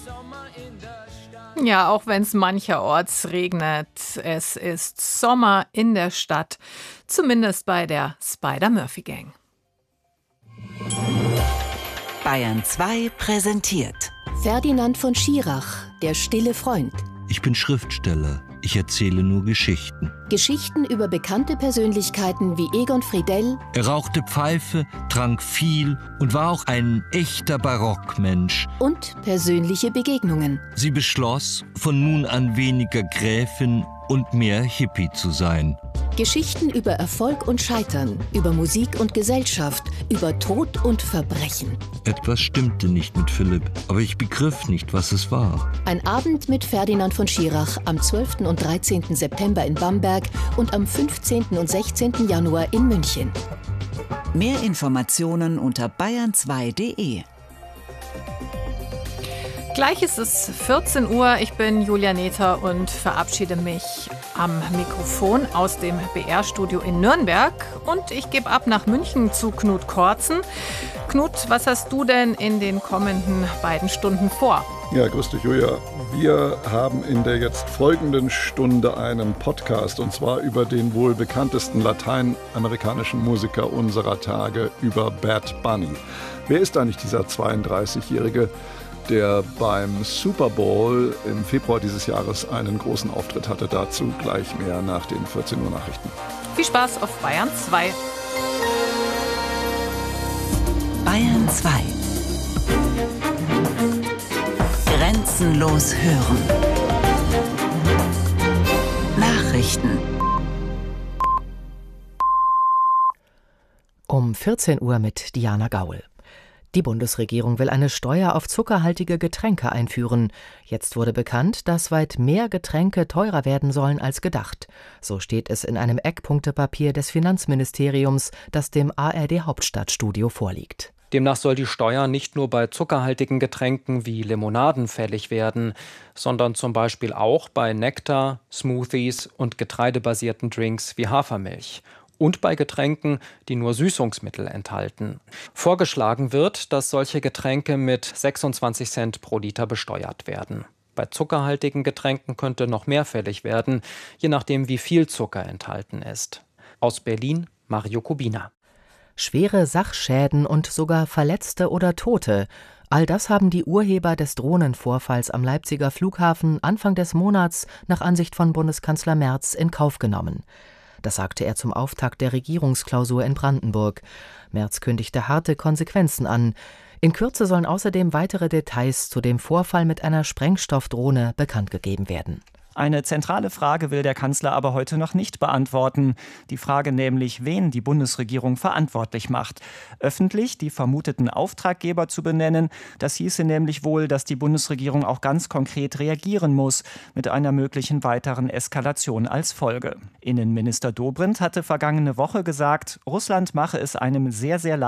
Ja, auch wenn es mancherorts regnet, es ist Sommer in der Stadt, zumindest bei der Spider-Murphy-Gang. Bayern 2 präsentiert Ferdinand von Schirach, der stille Freund. Ich bin Schriftsteller. Ich erzähle nur Geschichten. Geschichten über bekannte Persönlichkeiten wie Egon Friedell. Er rauchte Pfeife, trank viel und war auch ein echter Barockmensch. Und persönliche Begegnungen. Sie beschloss, von nun an weniger Gräfin und mehr Hippie zu sein. Geschichten über Erfolg und Scheitern, über Musik und Gesellschaft, über Tod und Verbrechen. Etwas stimmte nicht mit Philipp, aber ich begriff nicht, was es war. Ein Abend mit Ferdinand von Schirach am 12. und 13. September in Bamberg und am 15. und 16. Januar in München. Mehr Informationen unter bayern2.de. Gleich ist es 14 Uhr. Ich bin Julia Nether und verabschiede mich am Mikrofon aus dem BR-Studio in Nürnberg. Und ich gebe ab nach München zu Knut Kortzen. Knut, was hast du denn in den kommenden beiden Stunden vor? Ja, grüß dich, Julia. Wir haben in der jetzt folgenden Stunde einen Podcast, und zwar über den wohl bekanntesten lateinamerikanischen Musiker unserer Tage, über Bad Bunny. Wer ist eigentlich dieser 32-Jährige, der beim Super Bowl im Februar dieses Jahres einen großen Auftritt hatte? Dazu gleich mehr nach den 14 Uhr Nachrichten. Viel Spaß auf Bayern 2. Bayern 2. Grenzenlos hören. Nachrichten. Um 14 Uhr mit Diana Gaul. Die Bundesregierung will eine Steuer auf zuckerhaltige Getränke einführen. Jetzt wurde bekannt, dass weit mehr Getränke teurer werden sollen als gedacht. So steht es in einem Eckpunktepapier des Finanzministeriums, das dem ARD-Hauptstadtstudio vorliegt. Demnach soll die Steuer nicht nur bei zuckerhaltigen Getränken wie Limonaden fällig werden, sondern zum Beispiel auch bei Nektar, Smoothies und getreidebasierten Drinks wie Hafermilch. Und bei Getränken, die nur Süßungsmittel enthalten. Vorgeschlagen wird, dass solche Getränke mit 26 Cent pro Liter besteuert werden. Bei zuckerhaltigen Getränken könnte noch mehr fällig werden, je nachdem, wie viel Zucker enthalten ist. Aus Berlin, Mario Kubina. Schwere Sachschäden und sogar Verletzte oder Tote. All das haben die Urheber des Drohnenvorfalls am Leipziger Flughafen Anfang des Monats nach Ansicht von Bundeskanzler Merz in Kauf genommen. Das sagte er zum Auftakt der Regierungsklausur in Brandenburg. Merz kündigte harte Konsequenzen an. In Kürze sollen außerdem weitere Details zu dem Vorfall mit einer Sprengstoffdrohne bekannt gegeben werden. Eine zentrale Frage will der Kanzler aber heute noch nicht beantworten. Die Frage nämlich, wen die Bundesregierung verantwortlich macht. Öffentlich die vermuteten Auftraggeber zu benennen, das hieße nämlich wohl, dass die Bundesregierung auch ganz konkret reagieren muss, mit einer möglichen weiteren Eskalation als Folge. Innenminister Dobrindt hatte vergangene Woche gesagt, Russland mache es einem sehr, sehr